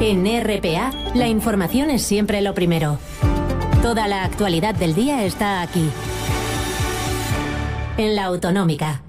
En RPA, la información es siempre lo primero. Toda la actualidad del día está aquí, en La Autonómica.